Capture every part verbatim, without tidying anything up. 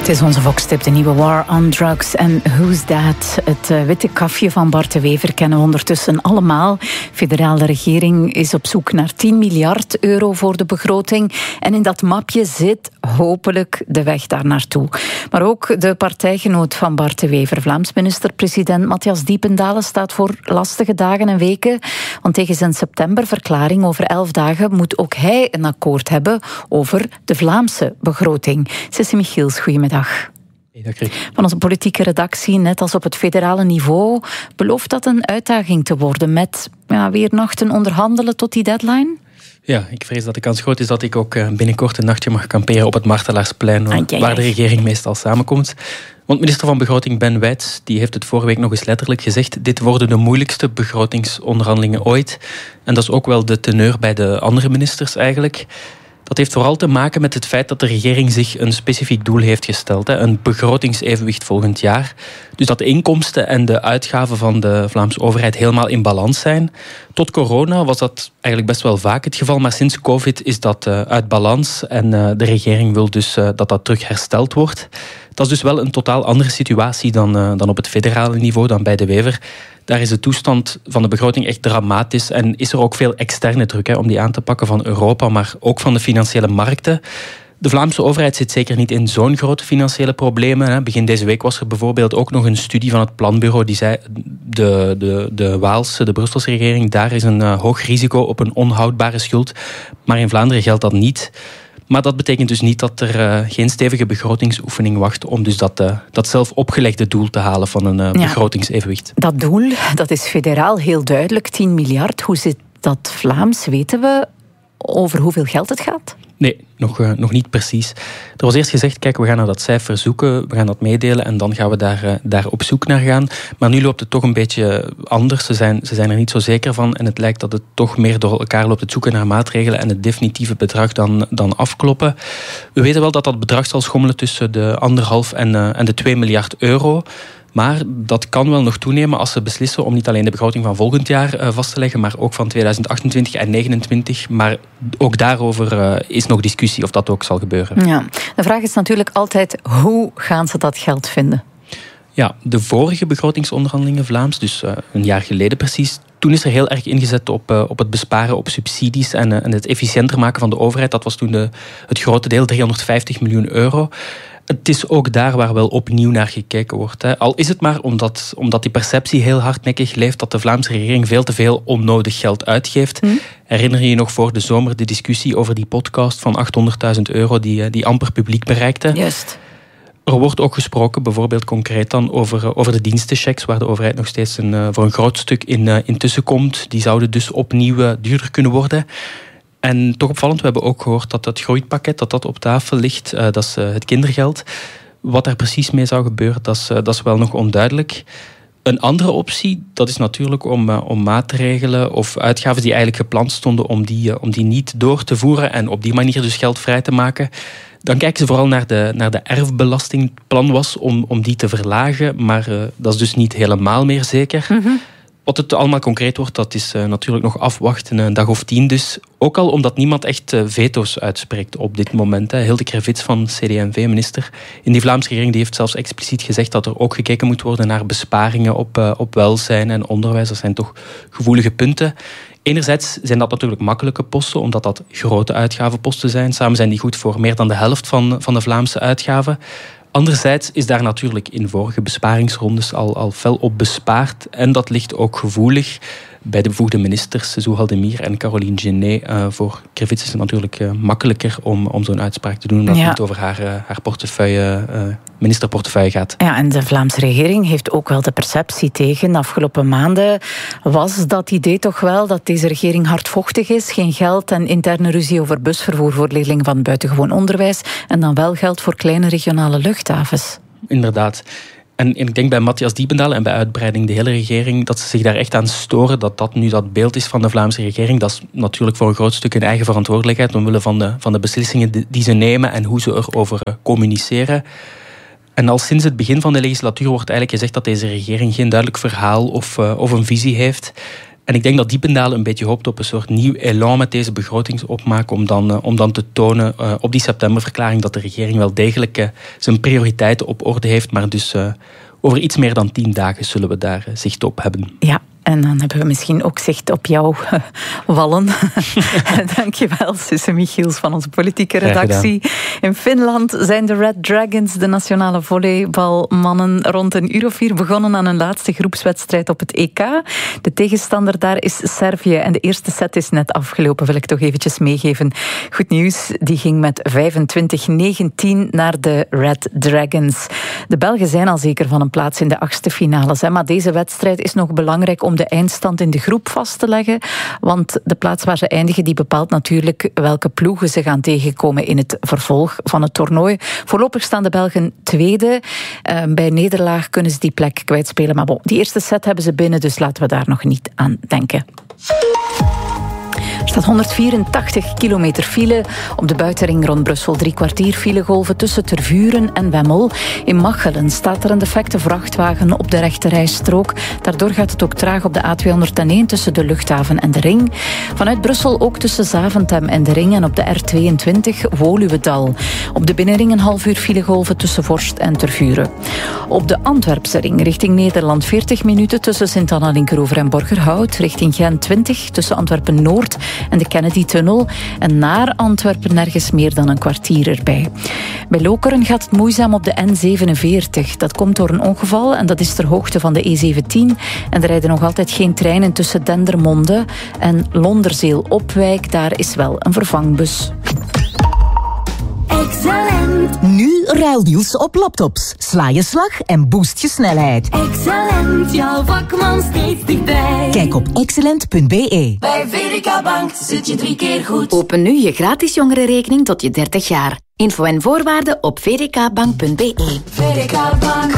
Het is onze Vox-tip, de nieuwe War on Drugs en Who's That? Het uh, witte kafje van Bart de Wever kennen we ondertussen allemaal. De federale regering is op zoek naar tien miljard euro voor de begroting. En in dat mapje zit hopelijk de weg daar naartoe. Maar ook de partijgenoot van Bart de Wever, Vlaams minister-president Matthias Diependalen, staat voor lastige dagen en weken. Want tegen zijn septemberverklaring over elf dagen moet ook hij een akkoord hebben over de Vlaamse begroting. Sissi Michiels, goedemiddag. Van onze politieke redactie, net als op het federale niveau, belooft dat een uitdaging te worden met ja, weer nachten onderhandelen tot die deadline? Ja, ik vrees dat de kans groot is dat ik ook binnenkort een nachtje mag kamperen op het Martelaarsplein, ah, ja, ja. waar de regering meestal samenkomt. Want minister van Begroting Ben Wijts die heeft het vorige week nog eens letterlijk gezegd: dit worden de moeilijkste begrotingsonderhandelingen ooit. En dat is ook wel de teneur bij de andere ministers eigenlijk. Dat heeft vooral te maken met het feit dat de regering zich een specifiek doel heeft gesteld. Een begrotingsevenwicht volgend jaar. Dus dat de inkomsten en de uitgaven van de Vlaamse overheid helemaal in balans zijn. Tot corona was dat eigenlijk best wel vaak het geval. Maar sinds COVID is dat uit balans. En de regering wil dus dat dat terug hersteld wordt. Dat is dus wel een totaal andere situatie dan, dan op het federale niveau, dan bij de Wever. Daar is de toestand van de begroting echt dramatisch en is er ook veel externe druk hè, om die aan te pakken van Europa, maar ook van de financiële markten. De Vlaamse overheid zit zeker niet in zo'n grote financiële problemen. Hè. Begin deze week was er bijvoorbeeld ook nog een studie van het planbureau die zei de, de, de Waalse, de Brusselse regering, daar is een uh, hoog risico op een onhoudbare schuld. Maar in Vlaanderen geldt dat niet. Maar dat betekent dus niet dat er uh, geen stevige begrotingsoefening wacht om dus dat, uh, dat zelf opgelegde doel te halen van een uh, ja, begrotingsevenwicht. Dat doel, dat is federaal heel duidelijk, tien miljard. Hoe zit dat Vlaams? Weten we over hoeveel geld het gaat? Nee, nog, uh, nog niet precies. Er was eerst gezegd, kijk, we gaan naar dat cijfer zoeken, we gaan dat meedelen en dan gaan we daar, uh, daar op zoek naar gaan. Maar nu loopt het toch een beetje anders. Ze zijn, ze zijn er niet zo zeker van en het lijkt dat het toch meer door elkaar loopt, het zoeken naar maatregelen en het definitieve bedrag dan, dan afkloppen. We weten wel dat dat bedrag zal schommelen tussen de anderhalf en, uh, en de twee miljard euro. Maar dat kan wel nog toenemen als ze beslissen om niet alleen de begroting van volgend jaar vast te leggen, maar ook van tweeduizend achtentwintig en negenentwintig. Maar ook daarover is nog discussie of dat ook zal gebeuren. Ja. De vraag is natuurlijk altijd, hoe gaan ze dat geld vinden? Ja, de vorige begrotingsonderhandelingen Vlaams, dus uh, een jaar geleden precies, toen is er heel erg ingezet op, uh, op het besparen op subsidies en, uh, en het efficiënter maken van de overheid. Dat was toen de, het grote deel, driehonderdvijftig miljoen euro. Het is ook daar waar wel opnieuw naar gekeken wordt. Hè. Al is het maar omdat, omdat die perceptie heel hardnekkig leeft dat de Vlaamse regering veel te veel onnodig geld uitgeeft. Hm? Herinner je je nog voor de zomer de discussie over die podcast van achthonderdduizend euro die, die amper publiek bereikte? Juist. Er wordt ook gesproken, bijvoorbeeld concreet dan, over, over de dienstenchecks, waar de overheid nog steeds een, voor een groot stuk in, in tussenkomt. Die zouden dus opnieuw duurder kunnen worden. En toch opvallend, we hebben ook gehoord dat het groeipakket dat dat op tafel ligt, uh, dat is uh, het kindergeld. Wat daar precies mee zou gebeuren, dat is, uh, dat is wel nog onduidelijk. Een andere optie, dat is natuurlijk om, uh, om maatregelen of uitgaven die eigenlijk gepland stonden om die, uh, om die niet door te voeren en op die manier dus geld vrij te maken. Dan kijken ze vooral naar de, naar de erfbelasting. Het plan was om, om die te verlagen, maar uh, dat is dus niet helemaal meer zeker. Mm-hmm. Wat het allemaal concreet wordt, dat is uh, natuurlijk nog afwachten, een dag of tien dus. Ook al omdat niemand echt uh, veto's uitspreekt op dit moment. Hè. Hilde Krevits van C D en V, minister in die Vlaamse regering, die heeft zelfs expliciet gezegd dat er ook gekeken moet worden naar besparingen op, uh, op welzijn en onderwijs. Dat zijn toch gevoelige punten. Enerzijds zijn dat natuurlijk makkelijke posten, omdat dat grote uitgavenposten zijn. Samen zijn die goed voor meer dan de helft van, van de Vlaamse uitgaven. Anderzijds is daar natuurlijk in vorige besparingsrondes al, al fel op bespaard. En dat ligt ook gevoelig bij de bevoegde ministers, Zouhal Demir en Caroline Genet. Uh, voor Krevits is het natuurlijk uh, makkelijker om, om zo'n uitspraak te doen, omdat ja. het niet over haar, uh, haar portefeuille, uh, ministerportefeuille gaat. Ja, en de Vlaamse regering heeft ook wel de perceptie tegen. De afgelopen maanden was dat idee toch wel dat deze regering hardvochtig is. Geen geld en interne ruzie over busvervoer voor leerlingen van buitengewoon onderwijs. En dan wel geld voor kleine regionale luchthavens. Inderdaad. En ik denk bij Matthias Diependalen en bij uitbreiding de hele regering dat ze zich daar echt aan storen, dat dat nu dat beeld is van de Vlaamse regering. Dat is natuurlijk voor een groot stuk een eigen verantwoordelijkheid omwille van de, van de beslissingen die ze nemen en hoe ze erover communiceren. En al sinds het begin van de legislatuur wordt eigenlijk gezegd dat deze regering geen duidelijk verhaal of, uh, of een visie heeft. En ik denk dat Diependalen een beetje hoopt op een soort nieuw elan met deze begrotingsopmaak om dan, uh, om dan te tonen uh, op die septemberverklaring dat de regering wel degelijk uh, zijn prioriteiten op orde heeft, maar dus uh, over iets meer dan tien dagen zullen we daar uh, zicht op hebben. Ja. En dan hebben we misschien ook zicht op jouw uh, wallen. Dankjewel, Susse Michiels van onze politieke redactie. In Finland zijn de Red Dragons, de nationale volleybalmannen, rond een uur of vier begonnen aan hun laatste groepswedstrijd op het E K. De tegenstander daar is Servië en de eerste set is net afgelopen, wil ik toch eventjes meegeven. Goed nieuws, die ging met vijfentwintig negentien naar de Red Dragons. De Belgen zijn al zeker van een plaats in de achtste finales, hè, maar deze wedstrijd is nog belangrijk om de eindstand in de groep vast te leggen. Want de plaats waar ze eindigen, die bepaalt natuurlijk welke ploegen ze gaan tegenkomen in het vervolg van het toernooi. Voorlopig staan de Belgen tweede. Uh, bij nederlaag kunnen ze die plek kwijtspelen. Maar bon, die eerste set hebben ze binnen, dus laten we daar nog niet aan denken. Er staat honderdvierentachtig kilometer file op de buitenring rond Brussel. Drie kwartier filegolven tussen Tervuren en Wemmel. In Machelen staat er een defecte vrachtwagen op de rechterrijstrook. Daardoor gaat het ook traag op de A tweehonderdéén tussen de luchthaven en de ring. Vanuit Brussel ook tussen Zaventem en de ring en op de R tweeëntwintig Woluwedal. Op de binnenring een half uur filegolven tussen Vorst en Tervuren. Op de Antwerpse ring richting Nederland veertig minuten tussen Sint-Anna-Linkeroever en Borgerhout. Richting Gent twintig tussen Antwerpen-Noord en de Kennedy-tunnel. En naar Antwerpen nergens meer dan een kwartier erbij. Bij Lokeren gaat het moeizaam op de N zevenenveertig. Dat komt door een ongeval en dat is ter hoogte van de E zeventien. En er rijden nog altijd geen treinen tussen Dendermonde en Londerzeel-Opwijk. Daar is wel een vervangbus. Excellent. Nu ruildeals op laptops. Sla je slag en boost je snelheid. Excellent, jouw vakman steeds dichtbij. Kijk op excellent punt b e. Bij V D K Bank zit je drie keer goed. Open nu je gratis jongerenrekening tot je dertig jaar. Info en voorwaarden op v d k bank punt b e. V D K Bank.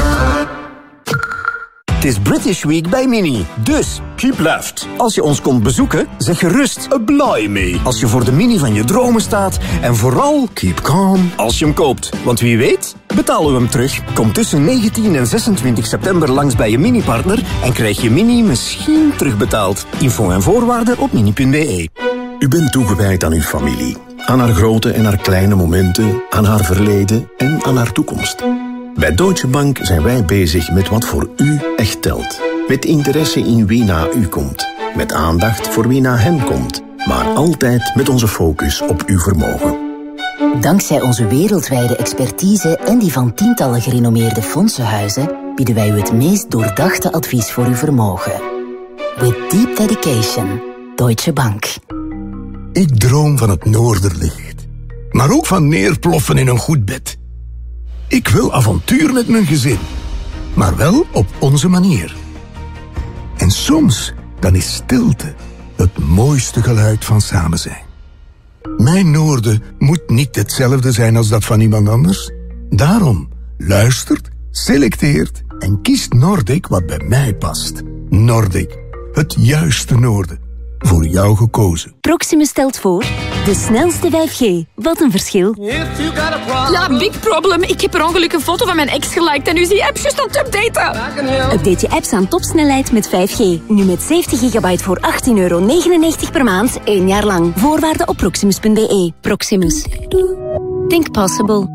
Het is British Week bij Mini. Dus, keep left. Als je ons komt bezoeken, zeg gerust apply me. Als je voor de Mini van je dromen staat. En vooral, keep calm als je hem koopt. Want wie weet, betalen we hem terug. Kom tussen negentien en zesentwintig september langs bij je Mini-partner en krijg je Mini misschien terugbetaald. Info en voorwaarden op mini punt b e. U bent toegewijd aan uw familie. Aan haar grote en haar kleine momenten, aan haar verleden en aan haar toekomst. Bij Deutsche Bank zijn wij bezig met wat voor u echt telt. Met interesse in wie na u komt. Met aandacht voor wie na hen komt. Maar altijd met onze focus op uw vermogen. Dankzij onze wereldwijde expertise en die van tientallen gerenommeerde fondsenhuizen bieden wij u het meest doordachte advies voor uw vermogen. With deep dedication. Deutsche Bank. Ik droom van het noorderlicht. Maar ook van neerploffen in een goed bed. Ik wil avontuur met mijn gezin. Maar wel op onze manier. En soms, dan is stilte het mooiste geluid van samen zijn. Mijn noorden moet niet hetzelfde zijn als dat van iemand anders. Daarom luistert, selecteert en kiest Nordic wat bij mij past. Nordic, het juiste noorden. Voor jou gekozen. Proximus stelt voor de snelste vijf G. Wat een verschil. Ja, big problem. Ik heb per ongeluk een foto van mijn ex geliked en nu is die app juist aan het updaten. Update je apps aan topsnelheid met vijf G. Nu met zeventig gigabyte voor achttien euro negenennegentig per maand, één jaar lang. Voorwaarden op proximus punt b e. Proximus. Think possible.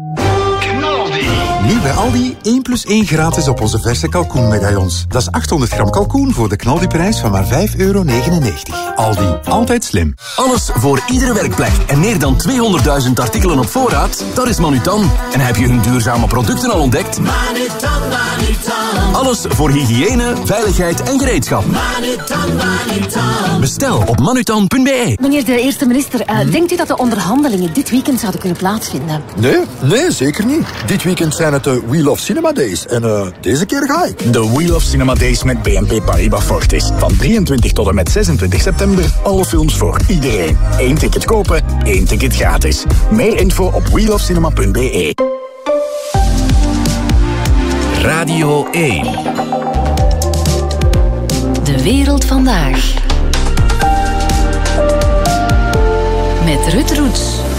Nu bij Aldi één plus één gratis op onze verse kalkoenmedaillons. Dat is achthonderd gram kalkoen voor de knaldiprijs van maar vijf euro negenennegentig. Aldi, altijd slim. Alles voor iedere werkplek en meer dan tweehonderdduizend artikelen op voorraad? Dat is Manutan. En heb je hun duurzame producten al ontdekt? Manutan, Manutan. Alles voor hygiëne, veiligheid en gereedschap. Manutan, Manutan. Bestel op manutan punt b e. Meneer de eerste minister, uh, hmm? denkt u dat de onderhandelingen dit weekend zouden kunnen plaatsvinden? Nee, nee, zeker niet. Dit weekend zijn het de Wheel of Cinema Days. En uh, deze keer ga ik. De Wheel of Cinema Days met B N P Paribas Fortis. Van drieëntwintig tot en met zesentwintig september. Alle films voor iedereen. Eén ticket kopen, één ticket gratis. Meer info op wheel of cinema punt b e. Radio één. De wereld vandaag. Met Ruud Roets.